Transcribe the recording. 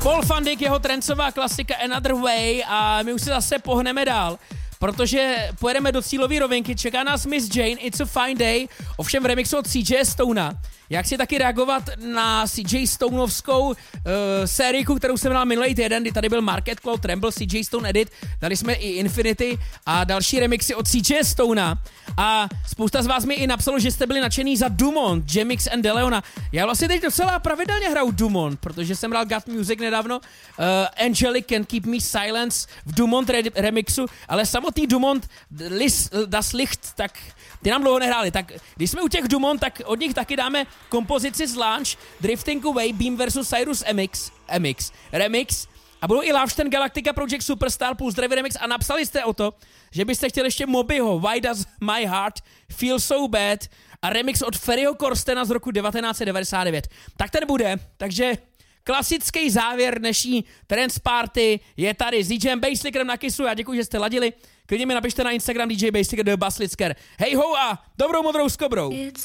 Paul van Dyk, jeho trencová klasika Another Way a my už se zase pohneme dál, protože pojedeme do cílové rovinky, čeká nás Miss Jane, It's a Fine Day, ovšem v remixu od CJ Stonea. Já chci taky reagovat na CJ Stoneovskou sériku, kterou jsem dal minulý týden, kdy tady byl Market Cloud Tremble, CJ Stone Edit, dali jsme i Infinity a další remixy od CJ Stonea. A spousta z vás mi i napsalo, že jste byli nadšený za Dumont, Jamix and DeLeona. Já vlastně teď docela pravidelně hraju Dumont, protože jsem hrál Got Music nedávno, Angelic Can Keep Me Silence v Dumont remixu, ale samotný Dumont Das Licht, tak ty nám dlouho nehráli. Tak když jsme u těch Dumont, tak od nich taky dáme kompozici z Launch, Drifting Away, Beam vs. Cyrus MX, remix. A budou i Lavšten Galactica Project Superstar plus Drive Remix a napsali jste o to, že byste chtěli ještě Mobyho Why Does My Heart Feel So Bad a remix od Ferryho Korstena z roku 1999. Tak ten bude, takže klasický závěr dnešní Trance Party je tady s DJem Basslickerem na Kissu. Já děkuji, že jste ladili. Klidně mi napište na Instagram DJ Basslicker do Basslicker. Hej ho a dobrou modrou skobrou.